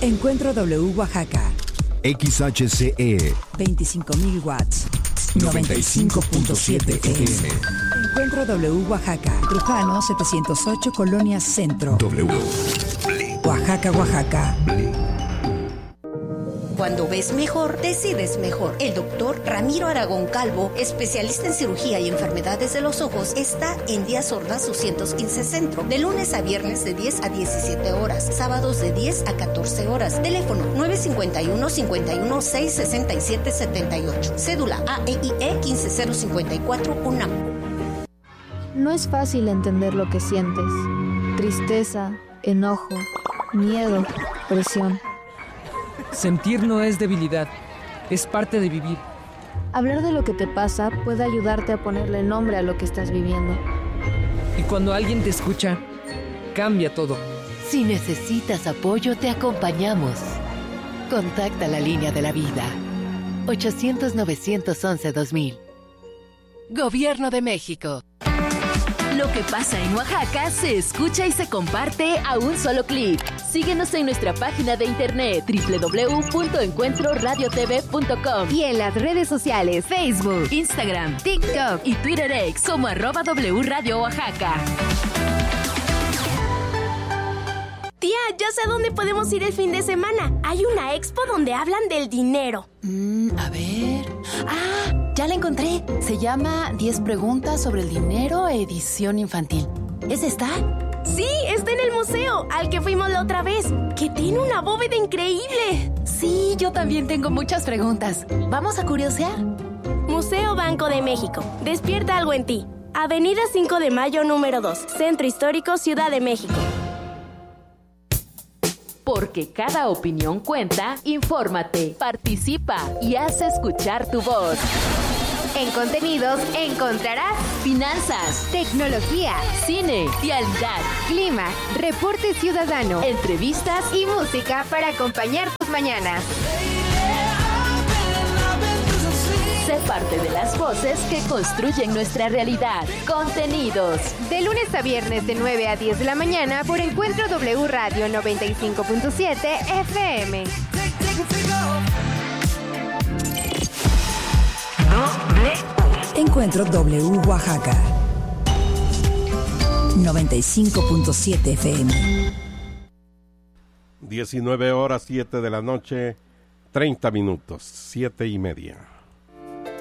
Encuentro W Oaxaca. XHCE 25,000 watts. 95.7 FM. Encuentro W Oaxaca. Trujano 708, Colonia Centro. W. Oaxaca, Oaxaca. Cuando ves mejor, decides mejor. El doctor Ramiro Aragón Calvo, especialista en cirugía y enfermedades de los ojos, está en Díaz Ordaz 215 Centro, de lunes a viernes de 10 a 17 horas, sábados de 10 a 14 horas. Teléfono 951-51-667-78. Cédula AEIE 15054 UNAM. No es fácil entender lo que sientes. Tristeza, enojo, miedo, presión. Sentir no es debilidad, es parte de vivir. Hablar de lo que te pasa puede ayudarte a ponerle nombre a lo que estás viviendo. Y cuando alguien te escucha, cambia todo. Si necesitas apoyo, te acompañamos. Contacta la línea de la vida. 800-911-2000. Gobierno de México. Lo que pasa en Oaxaca se escucha y se comparte a un solo clic. Síguenos en nuestra página de internet www.encuentroradiotv.com y en las redes sociales Facebook, Instagram, TikTok y Twitter X como @W Radio Oaxaca. Tía, ya sé a dónde podemos ir el fin de semana. Hay una expo donde hablan del dinero. A ver... ya la encontré. Se llama 10 preguntas sobre el dinero, edición infantil. ¿Es esta? Sí, está en el museo, al que fuimos la otra vez, que tiene una bóveda increíble. Sí, yo también tengo muchas preguntas. ¿Vamos a curiosear? Museo Banco de México. Despierta algo en ti. Avenida 5 de Mayo, número 2. Centro Histórico, Ciudad de México. Porque cada opinión cuenta, infórmate, participa y haz escuchar tu voz. En contenidos encontrarás finanzas, tecnología, cine, vialidad, clima, reporte ciudadano, entrevistas y música para acompañar tus mañanas. Sé parte de las voces que construyen nuestra realidad. Contenidos. De lunes a viernes de 9 a 10 de la mañana por Encuentro W Radio 95.7 FM. Encuentro W Oaxaca. 95.7 FM. 19 horas 7 de la noche, 30 minutos, 7:30.